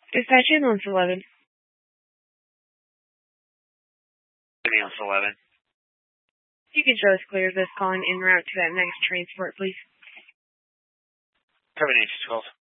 Dispatch ambulance 11. Ambulance 11. You can show us clear of this calling en route to that next transport, please. Termination 12.